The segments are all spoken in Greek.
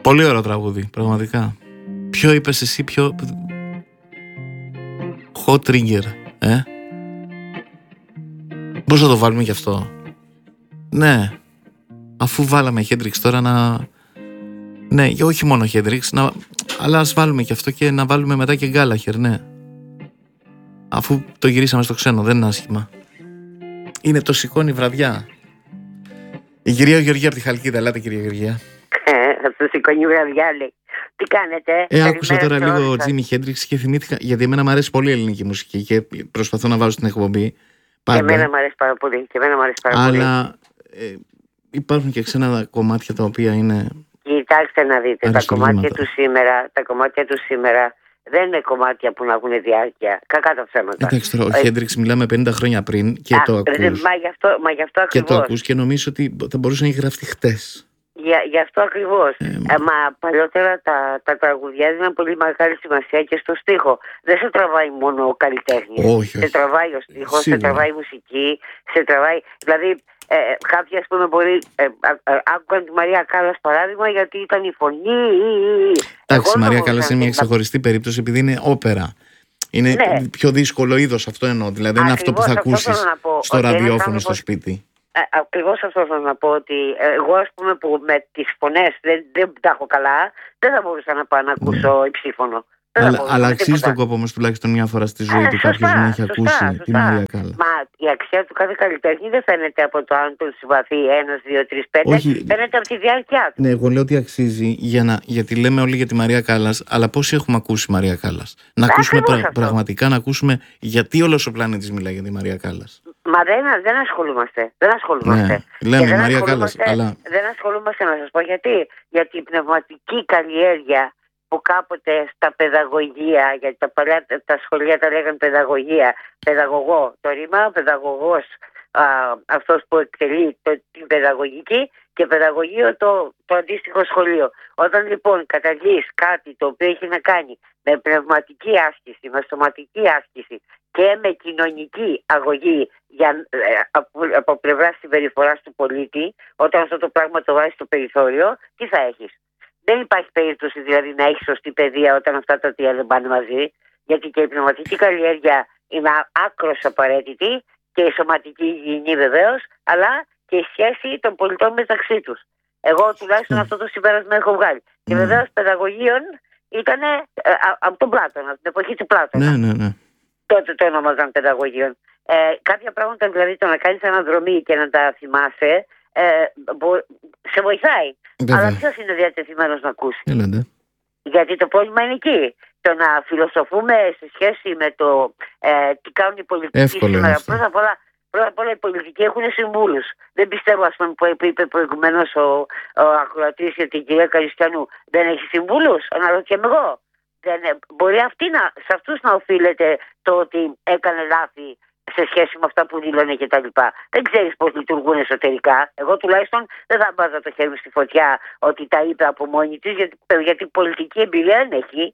Πολύ ωραίο τραγούδι, πραγματικά. Ποιο είπες εσύ, πιο hot trigger, Πώς θα το βάλουμε γι' αυτό? Ναι, αφού βάλαμε Hendrix τώρα να... Ναι, όχι μόνο Hendrix, αλλά ας βάλουμε και αυτό και να βάλουμε μετά και Gallagher, ναι. Αφού το γυρίσαμε στο ξένο, δεν είναι άσχημα. Είναι το σηκώνει βραδιά. Η κυρία Γεωργία από τη Χαλκίδα, ελάτε κυρία Γεωργία. Το σηκώνει βραδιά, λέει. Τι κάνετε? Άκουσα τώρα λίγο Jimi Hendrix και θυμήθηκα, γιατί εμένα μου αρέσει πολύ η ελληνική μουσική και προσπαθώ να βάζω στην εκπομπή. Πάντα. Και εμένα μου αρέσει πάρα πολύ. Αλλά υπάρχουν και ξένα κομμάτια τα οποία είναι... Κοιτάξτε να δείτε, τα κομμάτια του σήμερα δεν είναι κομμάτια που να έχουν διάρκεια. Κακά τα ψέματα. Εντάξει, τώρα ο Hendrix μιλάμε 50 χρόνια πριν και το ακούς. Μα γι' αυτό ακριβώς. Και το ακούς και νομίζω ότι θα μπορούσε να έχει γραφτεί χτες. Γι' αυτό ακριβώς. Μα παλιότερα τα τραγουδιά δίναν πολύ μεγάλη σημασία και στο στίχο. Δεν σε τραβάει μόνο ο καλλιτέχνης. Όχι. Σε τραβάει ο στίχος, σε τραβάει η μουσική, σε τραβάει. Δηλαδή, κάποιοι, ας πούμε, μπορεί. Άκουγαν τη Μαρία Κάλλας παράδειγμα γιατί ήταν η φωνή. Εντάξει, η Μαρία Κάλλας είναι μια ξεχωριστή περίπτωση επειδή είναι όπερα. Είναι πιο δύσκολο είδος, αυτό εννοώ. Δηλαδή, είναι αυτό που θα ακούσεις στο ραδιόφωνο στο σπίτι. Ακριβώς αυτό θέλω να πω, ότι εγώ, ας πούμε, που με τις φωνές δεν τα έχω καλά, δεν θα μπορούσα να πάω να ακούσω υψήφωνο. Αλλά αξίζει τον κόπο όμως τουλάχιστον μια φορά στη ζωή του κάποιος να έχει ακούσει τη Μαρία Κάλλα. Μα η αξία του κάθε καλλιτέχνη δεν φαίνεται από το αν τον συμπαθεί 1, 2, 3, 5. Φαίνεται από τη διάρκεια του. Ναι, εγώ λέω ότι αξίζει γιατί λέμε όλοι για τη Μαρία Κάλλας, αλλά πόσοι έχουμε ακούσει Μαρία Κάλλας? Να ακούσουμε πραγματικά, να ακούσουμε γιατί όλος ο πλανήτης μιλάει για τη Μαρία Κάλλας. Μα δεν ασχολούμαστε. Ναι, λέμε Μαρία Κάλλας, αλλά... Δεν ασχολούμαστε, να σας πω γιατί. Γιατί η πνευματική καλλιέργεια που κάποτε στα παιδαγωγεία, γιατί τα σχολεία τα λέγανε παιδαγωγεία, παιδαγωγό το ρήμα, παιδαγωγός αυτός που εκτελεί την παιδαγωγική και παιδαγωγείο το αντίστοιχο σχολείο. Όταν λοιπόν καταργείς κάτι το οποίο έχει να κάνει με πνευματική άσκηση, με σωματική άσκηση και με κοινωνική αγωγή από πλευράς συμπεριφοράς του πολίτη, όταν αυτό το πράγμα το βάζεις στο περιθώριο, τι θα έχεις? Δεν υπάρχει περίπτωση δηλαδή να έχεις σωστή παιδεία όταν αυτά τα τρία δεν πάνε μαζί, γιατί και η πνευματική καλλιέργεια είναι άκρως απαραίτητη και η σωματική υγιεινή βεβαίως, αλλά και η σχέση των πολιτών μεταξύ τους. Εγώ τουλάχιστον αυτό το συμπέρασμα έχω βγάλει. Και βεβαίως παιδαγωγείων ήταν από τον Πλάτωνα, από την εποχή του Πλάτωνα. Ναι. Τότε το ονομάζαν παιδαγωγείων. Κάποια πράγματα δηλαδή το να κάνεις αναδρομή και να τα θυμάσαι σε βοηθάει. Αλλά ποιος είναι διατεθειμένος να ακούσει? Γιατί το πρόβλημα είναι εκεί. Το να φιλοσοφούμε σε σχέση με το τι κάνουν οι πολιτικοί σήμερα. Πρώτα απ' όλα οι πολιτικοί έχουν συμβούλους. Δεν πιστεύω, ας πούμε, που είπε προηγουμένως ο ακροατής για την κυρία Καλιστιανού. Δεν έχει συμβούλους? Αναρωτιέμαι εγώ. Μπορεί σε αυτούς να οφείλεται το ότι έκανε λάθη σε σχέση με αυτά που δήλωνε και τα λοιπά. Δεν ξέρεις πώς λειτουργούν εσωτερικά. Εγώ τουλάχιστον δεν θα βάζα το χέρι στη φωτιά ότι τα είπε από μόνη της, γιατί πολιτική εμπειρία δεν έχει.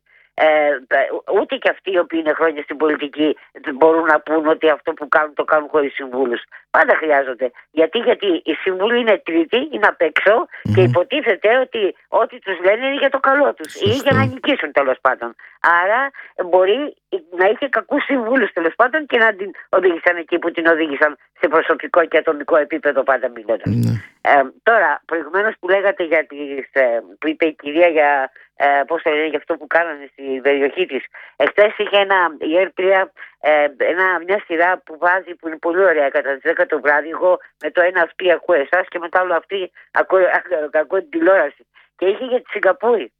Ούτε και αυτοί οι οποίοι είναι χρόνια στην πολιτική μπορούν να πούν ότι αυτό που κάνουν το κάνουν χωρίς συμβούλους. Πάντα χρειάζονται. Γιατί οι σύμβουλοι είναι τρίτοι, είναι απ' έξω και υποτίθεται ότι ό,τι τους λένε είναι για το καλό τους ή για να νικήσουν τέλος πάντων. Άρα μπορεί να είχε κακούς συμβούλους τέλος πάντων και να την οδήγησαν εκεί που την οδήγησαν σε προσωπικό και ατομικό επίπεδο, πάντα μιλώντας. Τώρα, προηγουμένως που λέγατε που είπε η κυρία για πώς το λένε, για αυτό που κάνανε στην περιοχή της. Εχθές είχε η ΕΡΤ3 μια σειρά που βάζει που είναι πολύ ωραία κατά τις 10 το βράδυ. Εγώ με το ένα αυτή ακούω εσάς και μετά όλο αυτή ακούω την τηλεόραση. Και είχε για τη Σιγκαπούρη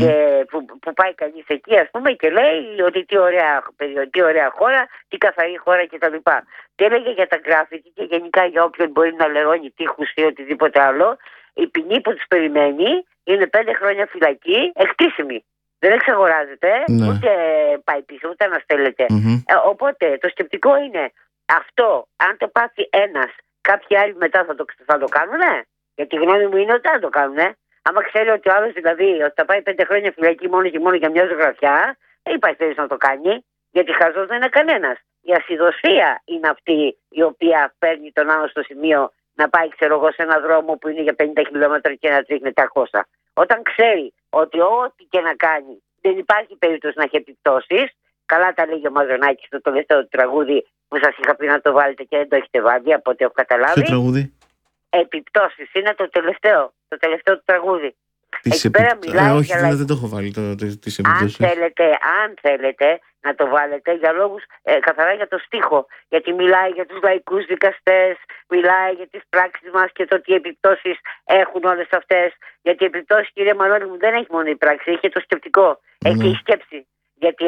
που πάει κανείς εκεί, ας πούμε, και λέει ότι τι ωραία χώρα, τι καθαρή χώρα κτλ. Και έλεγε για τα γκράφιτι και γενικά για όποιον μπορεί να λερώνει τείχους ή οτιδήποτε άλλο. Η ποινή που τους περιμένει είναι 5 χρόνια φυλακή, εκτίσιμη. Δεν εξαγοράζεται, ούτε πάει πίσω, ούτε αναστέλλεται. Οπότε το σκεπτικό είναι αυτό, αν το πάθει ένας, κάποιοι άλλοι μετά θα το κάνουνε. Γιατί η γνώμη μου είναι ότι δεν το κάνουνε. Άμα ξέρει ότι ο άλλος δηλαδή ότι θα πάει 5 χρόνια φυλακή μόνο και μόνο για μια ζωγραφιά, δεν υπάρχει περίπτωση να το κάνει, γιατί χαζός δεν είναι κανένας. Η ασυδοσία είναι αυτή η οποία παίρνει τον άλλο στο σημείο να πάει, ξέρω εγώ, σε έναν δρόμο που είναι για 50 χιλιόμετρα και να τρίχνει 300. Όταν ξέρει ότι ό,τι και να κάνει δεν υπάρχει περίπτωση να έχει επιπτώσεις. Καλά τα λέγει ο Μαζονάκης στο τελευταίο του τραγούδι που σας είχα πει να το βάλετε και δεν το έχετε βάλει από ό,τι έχω καταλάβει. Ποιο τραγούδι? Επιπτώσεις, είναι το τελευταίο του τραγούδι. Εκεί πέρα μιλάει όχι, δεν το έχω βάλει τις επιπτώσεις. Αν θέλετε να το βάλετε για λόγους καθαρά για το στίχο. Γιατί μιλάει για τους λαϊκούς δικαστές, μιλάει για τις πράξεις μας και το τι επιπτώσεις έχουν όλες αυτές. Γιατί επιπτώσεις, κύριε Μανώλη μου, δεν έχει μόνο η πράξη, έχει το σκεπτικό, έχει και η σκέψη. Γιατί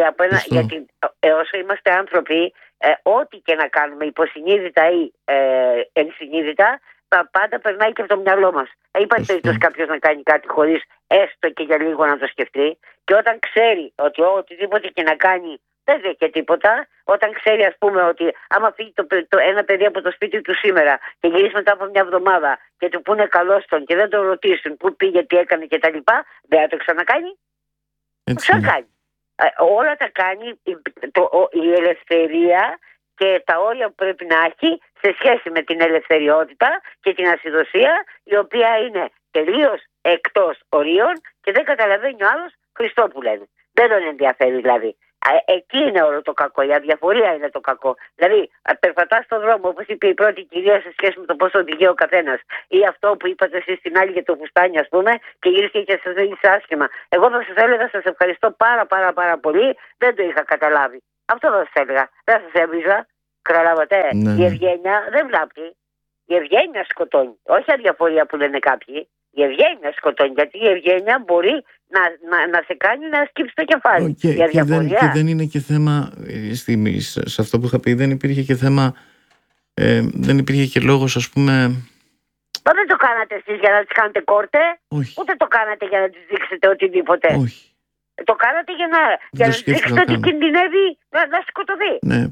όσο είμαστε άνθρωποι, ό,τι και να κάνουμε, υποσυνείδητα ή ενσυνείδητα, πάντα περνάει και από το μυαλό μας. Υπάρχει περίπτωση κάποιος να κάνει κάτι χωρίς έστω και για λίγο να το σκεφτεί, και όταν ξέρει ότι οτιδήποτε και να κάνει δεν δέχεται τίποτα, όταν ξέρει, ας πούμε, ότι άμα φύγει ένα παιδί από το σπίτι του σήμερα και γυρίσει μετά από μια εβδομάδα και του πούνε καλώς τον και δεν τον ρωτήσουν πού πήγε, τι έκανε κτλ., δεν θα το ξανακάνει. Το ξανακάνει. Όλα τα κάνει η ελευθερία και τα όρια που πρέπει να έχει σε σχέση με την ελευθεριότητα και την ασυδοσία, η οποία είναι τελείως εκτός ορίων και δεν καταλαβαίνει ο άλλος Χριστό που λένε. Δεν τον ενδιαφέρει δηλαδή. Εκεί είναι όλο το κακό, η αδιαφορία είναι το κακό. Δηλαδή, περπατάς στον δρόμο, όπως είπε η πρώτη κυρία, σε σχέση με το πόσο οδηγεί ο καθένας, ή αυτό που είπατε εσείς στην άλλη για το φουστάνι, ας πούμε, και γύρισε και σας δίνει άσχημα. Εγώ θα σας έλεγα, σας ευχαριστώ πάρα πολύ, δεν το είχα καταλάβει. Αυτό θα σας έλεγα. Δεν σας έβριζα. Καταλάβατε. Ναι. Η ευγένεια δεν βλάπτει. Η ευγένεια σκοτώνει. Όχι αδιαφορία που λένε κάποιοι. Η ευγένεια σκοτώνει. Γιατί η ευγένεια μπορεί να σε κάνει να σκύψει το κεφάλι. Και δεν είναι και θέμα. Σε αυτό που είχα πει, δεν υπήρχε και θέμα. Δεν υπήρχε και λόγος, ας πούμε. Μα δεν το κάνατε εσείς για να τις κάνετε κόρτε. Όχι. Ούτε το κάνατε για να τις δείξετε οτιδήποτε. Όχι. Το κάνατε για να τις δείξετε ότι κινδυνεύει να σκοτωθεί. Ναι.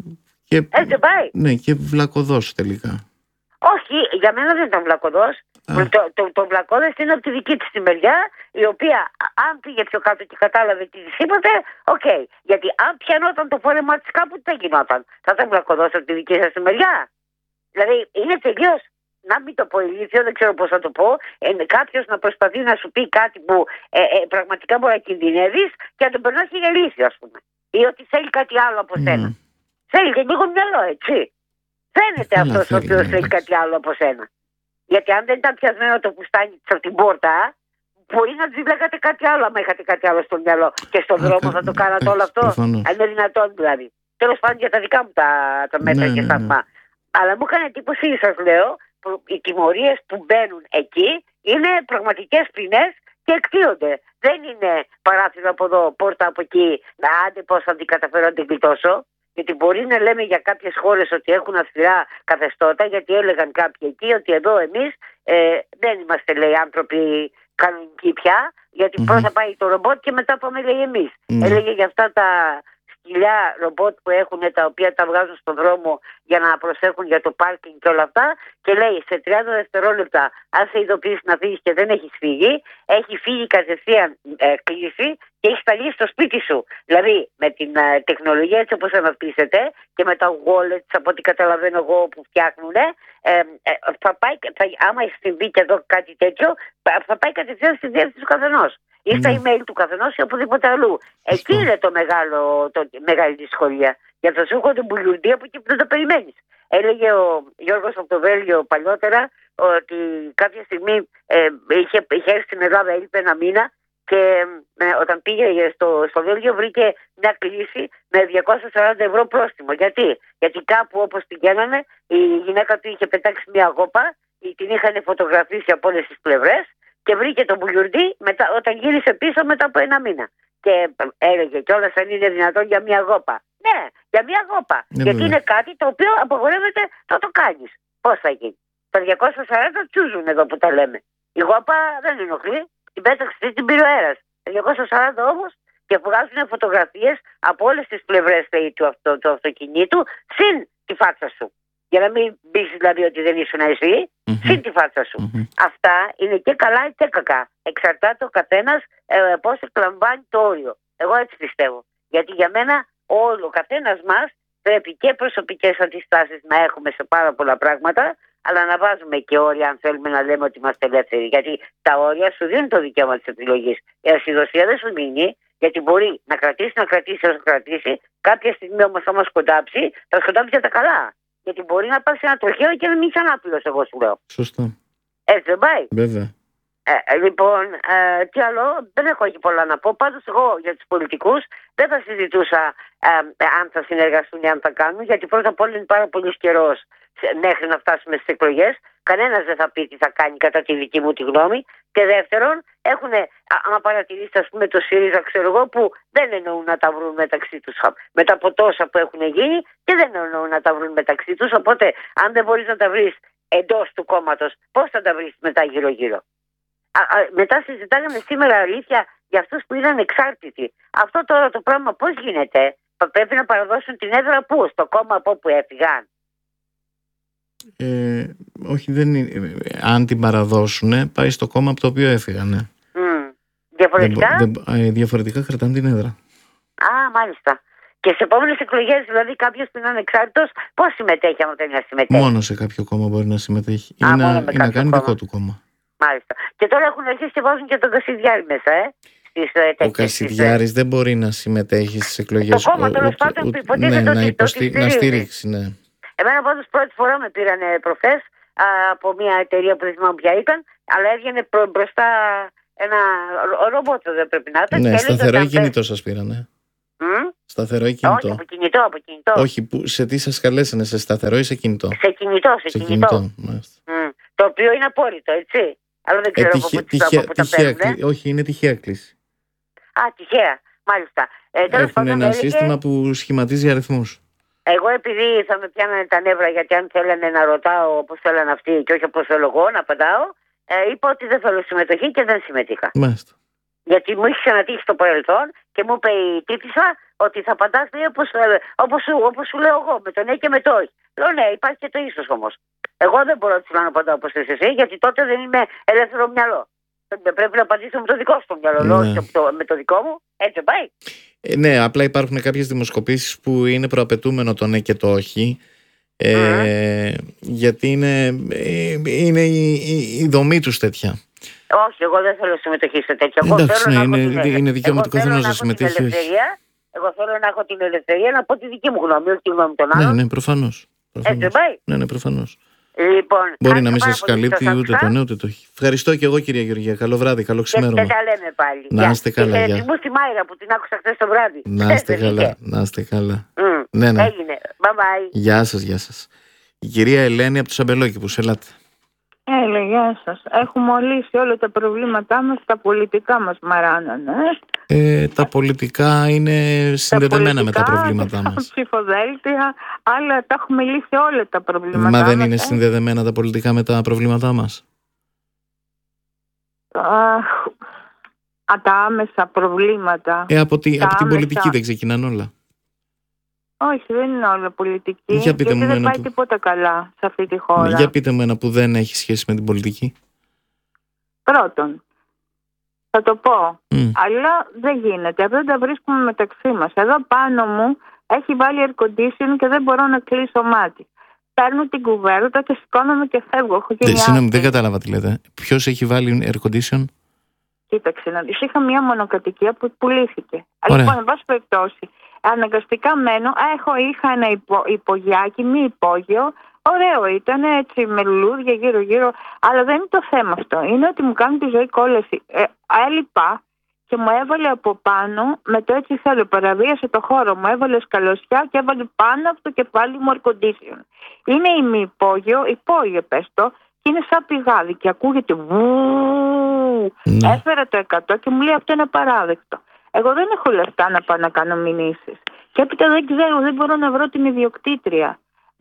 Έτσι πάει. Ναι, και βλακωδός τελικά. Όχι, για μένα δεν ήταν βλακωδός. Το βλακώδες είναι από τη δική της τη μεριά, η οποία αν πήγε πιο κάτω και κατάλαβε τι της είπατε, οκ. Γιατί αν πιανόταν το φόρεμά της κάπου, τι θα γινόταν? Θα ήταν βλακωδός από τη δική σας τη μεριά. Δηλαδή είναι τελείως, να μην το πω ηλίθιο, δεν ξέρω πώς θα το πω, κάποιος να προσπαθεί να σου πει κάτι που πραγματικά μπορεί να κινδυνεύεις και να τον περνάς για ηλίθιο, ας πούμε. Ή ότι θέλει κάτι άλλο από σένα. Θέλει και λίγο μυαλό, έτσι. Φαίνεται αυτός ο οποίος θέλει κάτι άλλο από σένα. Γιατί αν δεν ήταν πιασμένο το φουστάνι από την πόρτα, μπορεί να της λέγατε κάτι άλλο, άμα είχατε κάτι άλλο στο μυαλό. Και στον δρόμο θα το κάνατε όλο αυτό. Αν είναι δυνατόν δηλαδή. Τέλος πάντων για τα δικά μου τα μέτρα και σταθμά. Αλλά μου έκανε εντύπωση, σας λέω, που οι τιμωρίες που μπαίνουν εκεί είναι πραγματικές ποινές και εκτείονται. Δεν είναι παράθυρο από εδώ, πόρτα από εκεί, άντε πώς θα την καταφέρω να την γλιτώσω. Γιατί μπορεί να λέμε για κάποιες χώρες ότι έχουν αυστηρά καθεστώτα, γιατί έλεγαν κάποιοι εκεί ότι εδώ εμείς δεν είμαστε, λέει, άνθρωποι κανονικοί πια, γιατί πρώτα πάει το ρομπότ και μετά πάμε, λέει, εμείς. Έλεγε για αυτά τα σκυλιά ρομπότ που έχουν, τα οποία τα βγάζουν στον δρόμο για να προσέχουν για το πάρκινγκ και όλα αυτά, και λέει σε 30 δευτερόλεπτα, αν σε ειδοποιήσει να φύγεις και δεν έχεις φύγει, έχει φύγει κατευθείαν κλίση και έχει σταλεί στο σπίτι σου. Δηλαδή με την τεχνολογία έτσι όπως αναπτύσσεται και με τα wallets, από ό,τι καταλαβαίνω εγώ, που φτιάχνουν, άμα συμβεί και εδώ κάτι τέτοιο, θα πάει κατευθείαν στη διεύθυνση του καθενός ή στα email του καθενός ή οπουδήποτε αλλού. Εκεί είναι μεγάλη δυσκολία. Για το σου έρχονται μπουλιουρντοί από εκεί που δεν το περιμένεις. Έλεγε ο Γιώργος από το Βέλγιο παλιότερα ότι κάποια στιγμή είχε έρθει στην Ελλάδα, έλειπε ένα μήνα, και όταν πήγε στο Βέλγιο βρήκε μια κλίση με 240 ευρώ πρόστιμο. Γιατί κάπου όπως πηγαίνανε, η γυναίκα του είχε πετάξει μια γόπα, την είχαν φωτογραφίσει από όλες τις πλευρές και βρήκε τον μπουλιουρντή όταν γύρισε πίσω μετά από ένα μήνα. Και έλεγε κιόλας αν είναι δυνατόν για μια γόπα. Ναι, για μια γόπα. Γιατί είναι κάτι το οποίο απαγορεύεται να το κάνεις. Πώς θα γίνει? Τα 240 τσούζουν εδώ που τα λέμε. Η γόπα δεν ενοχλεί. Την πέταξε, την πήρε ο αέρας. Τα 240 όμως και βγάζουν φωτογραφίες από όλες τις πλευρές του αυτοκινήτου, συν τη φάτσα σου. Για να μην πεις δηλαδή ότι δεν ήσουν εσύ, συν τη φάτσα σου. Αυτά είναι και καλά και κακά. Εξαρτάται ο καθένας πώς εκλαμβάνει το όριο. Εγώ έτσι πιστεύω. Γιατί για μένα ο καθένας μας πρέπει και προσωπικές αντιστάσεις να έχουμε σε πάρα πολλά πράγματα, αλλά να βάζουμε και όρια αν θέλουμε να λέμε ότι είμαστε ελεύθεροι. Γιατί τα όρια σου δίνουν το δικαίωμα της επιλογής. Η ασυδοσία δεν σου δίνει, γιατί μπορεί να κρατήσει όσο κρατήσει. Κάποια στιγμή όμως θα μας σκοντάψει, θα σκοντάψει για τα καλά. Γιατί μπορεί να πάρει ένα τροχαίο και να μην είσαι ανάπηρος, εγώ σου λέω. Σωστά. Έτσι δεν πάει? Βέβαια. Λοιπόν, τι άλλο, δεν έχω εκεί πολλά να πω. Πάντως εγώ για τους πολιτικούς δεν θα συζητούσα αν θα συνεργαστούν ή αν θα κάνουν, γιατί πρώτα απ' όλα είναι πάρα πολύ καιρός μέχρι να φτάσουμε στις εκλογές. Κανένας δεν θα πει τι θα κάνει κατά τη δική μου τη γνώμη. Και δεύτερον, έχουν, αν παρατηρήσετε, ας πούμε, το ΣΥΡΙΖΑ, ξέρω εγώ, που δεν εννοούν να τα βρουν μεταξύ τους μετά από τόσα που έχουν γίνει και δεν εννοούν να τα βρουν μεταξύ τους. Οπότε, αν δεν μπορείς να τα βρεις εντός του κόμματος, πώς θα τα βρεις μετά γύρω-γύρω? Μετά συζητάγαμε σήμερα αλήθεια για αυτούς που είναι ανεξάρτητοι. Αυτό τώρα το πράγμα πώς γίνεται? Πρέπει να παραδώσουν την έδρα πού? Στο κόμμα από όπου έφυγαν? Όχι, δεν είναι. Αν την παραδώσουν, πάει στο κόμμα από το οποίο έφυγαν. Διαφορετικά? Διαφορετικά κρατάνε την έδρα. Μάλιστα. Και σε επόμενες εκλογές, δηλαδή, κάποιος που είναι ανεξάρτητος, πώς συμμετέχει άμα θέλει να συμμετέχει? Μόνο σε κάποιο κόμμα μπορεί να συμμετέχει ή να κάνει δικό του κόμμα. Μάλιστα. Και τώρα έχουν αρχίσει και βάζουν και τον Κασιδιάρη μέσα, Ο Κασιδιάρης δεν μπορεί να συμμετέχει στις εκλογές. Το κόμμα τέλος πάντων που υποτίθεται να στηρίξει, ναι. Εμένα πάντως πρώτη φορά με πήραν προχθές από μια εταιρεία που δεν θυμάμαι ποια ήταν, αλλά έβγαινε μπροστά ένα ρομπότ, δεν πρέπει να ήταν. Ναι, σταθερό ή κινητό σας πήρανε? Σταθερό ή κινητό? Όχι, από κινητό. Όχι, σε τι σας καλέσανε, σε σταθερό ή σε κινητό? Σε κινητό. Το οποίο είναι απόρριτο, έτσι. Αλλά δεν ξέρω από πού τα παίρνουν. Όχι, είναι τυχαία κλίση. Τυχαία, μάλιστα. Έχουν ένα σύστημα που σχηματίζει αριθμούς. Εγώ επειδή θα με πιάνανε τα νεύρα, γιατί αν θέλανε να ρωτάω όπως θέλανε αυτοί και όχι όπως θέλω εγώ να απαντάω, είπα ότι δεν θέλω συμμετοχή και δεν συμμετείχα. Μάλιστα. Γιατί μου είχε ξανατύχει στο παρελθόν και μου είπε η τύπισσα ότι θα απαντάς όπως σου λέω εγώ, με το ναι και με το όχι. Λέω ναι, υπάρχει και το ίσως όμως. Εγώ δεν μπορώ να απαντάω όπως θες εσύ, γιατί τότε δεν είμαι ελεύθερο μυαλό. Πρέπει να απαντήσω με το δικό σου το μυαλό, όχι με το δικό μου. Έτσι πάει. Ναι, απλά υπάρχουν κάποιες δημοσκοπήσεις που είναι προαπαιτούμενο το ναι και το όχι. Γιατί είναι η δομή τους τέτοια. Όχι, εγώ δεν θέλω συμμετοχή σε τέτοια. Εντάξει, είναι δικαίωμα του καθενός να συμμετέχει. Εγώ θέλω να έχω την ελευθερία να πω τη δική μου γνώμη, όχι τη γνώμη των άλλων. Ναι, προφανώς. Έτσι πάει. Ναι, προφανώς. Λοιπόν, μπορεί να μην σας καλύπτει ούτε το ναι ούτε το όχι. Ευχαριστώ και εγώ, κυρία Γεωργία. Καλό βράδυ, καλό ξημέρωμα. Και τα λέμε πάλι. Να είστε καλά. Και μου στη Μάιρα που την άκουσα χθες το βράδυ. Να είστε καλά. Ναι. Έγινε. Bye. Γεια σας. Η κυρία Ελένη από τους Αμπελόκηπους, ελάτε. Γεια σας. Έχουμε λύσει όλα τα προβλήματά μας, τα πολιτικά μας μαράνανε. Τα πολιτικά είναι συνδεδεμένα με τα προβλήματά μας. Τα ψηφοδέλτια, αλλά τα έχουμε λύσει όλα τα προβλήματά μας. Μα δεν είναι συνδεδεμένα τα πολιτικά με τα προβλήματά μας? Τα άμεσα προβλήματα. Από την πολιτική δεν ξεκινάνε όλα? Όχι, δεν είναι όλα πολιτική. Γιατί δεν πάει τίποτα καλά σε αυτή τη χώρα. Για πείτε μου ένα που δεν έχει σχέση με την πολιτική. Πρώτον, θα το πω, αλλά δεν γίνεται. Αυτό τα βρίσκουμε μεταξύ μας. Εδώ πάνω μου έχει βάλει air condition και δεν μπορώ να κλείσω μάτι. Παίρνω την κουβέρτα και σηκώνομαι και φεύγω. Συγγνώμη, δεν κατάλαβα τι λέτε. Ποιος έχει βάλει air condition? Κοίταξε να δεις, είχα μια μονοκατοικία που πουλήθηκε. Αλλά λοιπόν, εν πάση περιπτώσει, αναγκαστικά μένω. Είχα ένα υπογειάκι, μη υπόγειο. Ωραίο ήταν, έτσι με λουλούδια γύρω-γύρω. Αλλά δεν είναι το θέμα αυτό. Είναι ότι μου κάνει τη ζωή κόλαση. Έλειπα και μου έβαλε από πάνω, με το έτσι θέλω, παραβίασε το χώρο μου. Έβαλε σκαλωσιά και έβαλε πάνω από το κεφάλι μου air condition. Είναι ημιυπόγειο, υπόγειο πες το, και είναι σαν πηγάδι και ακούγεται βουουuu. Έφερα το 100 και μου λέει αυτό είναι απαράδεκτο. Εγώ δεν έχω λεφτά να πάω να κάνω μηνύσεις. Και έπειτα δεν μπορώ να βρω την ιδιοκτήτρια.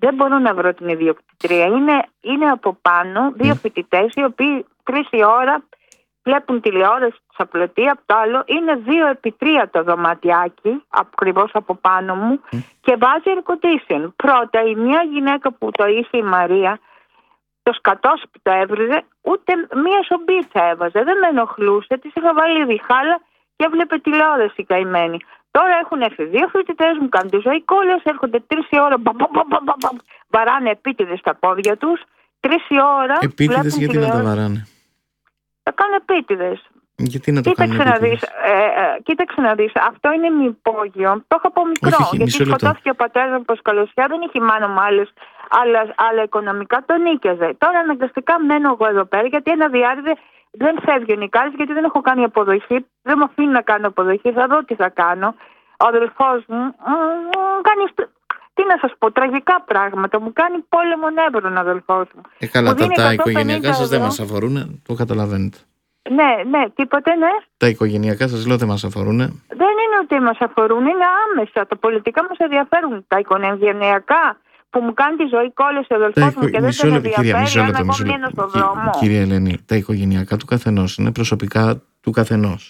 Είναι από πάνω δύο φοιτητές οι οποίοι 3 η ώρα βλέπουν τηλεόραση στα πλωτή. Από το άλλο είναι 2x3 το δωματιάκι, ακριβώς από πάνω μου, και βάζει air condition. Πρώτα η μία γυναίκα που το είχε, η Μαρία, το σκατόσπι το έβριζε, ούτε μία σομπίτσα έβαζε. Δεν με ενοχλούσε, της είχα βάλει διχάλα και έβλεπε τηλεόραση καημένη. Τώρα έχουν έρθει 2 φοιτητές, μου κάνουν τη ζωή κόλλας, έρχονται 3 η ώρα, βαράνε επίτηδες στα πόδια τους, 3 η ώρα. Επίτηδες γιατί να τα βαράνε? Τα κάνουν επίτηδες. Γιατί να το κάνουν επίτηδες? Κοίταξε να δεις, αυτό είναι μυπόγειο. Το είχα από μικρό. Όχι, γιατί σκοτώθηκε ο πατέρας μου από Σκολοσσιά, δεν είχε μάνα μου αλλά οικονομικά το νίκιαζε. Τώρα αναγκαστικά μένω εγώ εδώ πέρα, γιατί ένα διάρρηδε δεν φεύγει ο Νικάλης, γιατί δεν έχω κάνει αποδοχή. Δεν μου αφήνει να κάνω αποδοχή. Θα δω τι θα κάνω. Ο αδελφός μου κάνει. Τι να σας πω, τραγικά πράγματα. Μου κάνει πόλεμο νεύρων ο αδελφός μου. Καλά, τα οικογενειακά σας δεν μας αφορούν, το καταλαβαίνετε. Ναι, τίποτε, ναι. Τα οικογενειακά σας λέω δεν μας αφορούν. Δεν είναι ότι μας αφορούν, είναι άμεσα. Τα πολιτικά μας ενδιαφέρουν. Τα οικογενειακά που μου κάνει τη ζωή κόλληση ο αδελφός μου και δεν τον ενδιαφέρει αν εγώ μείνω στον δρόμο. Κυρία Ελένη, τα οικογενειακά του καθενός είναι προσωπικά του καθενός.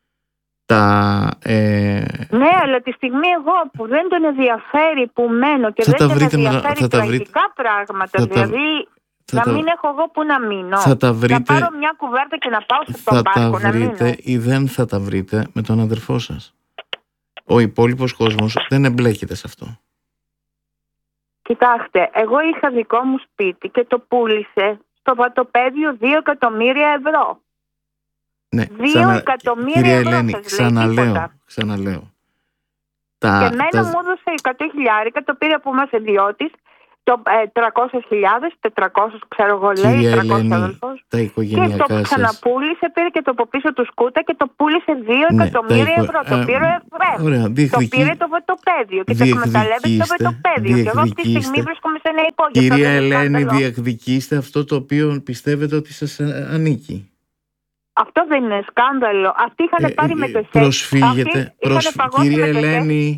Ναι, αλλά τη στιγμή εγώ που δεν τον ενδιαφέρει που μένω και δεν τον ενδιαφέρει τραγικά πράγματα, δηλαδή να μην έχω εγώ που να μείνω, να πάρω μια κουβέρτα και να πάω στον πάρκο να μείνω. Θα τα βρείτε ή δεν θα τα βρείτε με τον αδερφό σας. Ο υπόλοιπος κόσμος δεν εμπλέκεται σε αυτό. Κοιτάξτε, εγώ είχα δικό μου σπίτι και το πούλησε στο βατοπέδιο 2 εκατομμύρια ευρώ. Ναι, 2 εκατομμύρια κυρία ευρώ. Ελένη, ξαναλέω. Και εμένα μου έδωσε 100 χιλιάρικα, το πήρε από μας ιδιώτης, το 300.000, 400 ξέρω εγώ λέει, 300 αδελφός. Τα οικογενειακά και το ξαναπούλησε, πήρε και το από πίσω του σκούτα και το πούλησε 2 εκατομμύρια ευρώ. Το πήρε το πήρε το βατοπέδιο και το εκμεταλλεύεται το βατοπέδιο. Και εγώ αυτή τη στιγμή βρίσκομαι σε ένα υπόγειο. Κυρία Ελένη, διεκδικήστε αυτό το οποίο πιστεύετε ότι σας ανήκει. Αυτό δεν είναι σκάνδαλο. Αυτοί είχαν πάρει μετοχές. Προσφύγετε. Κυρία Ελένη.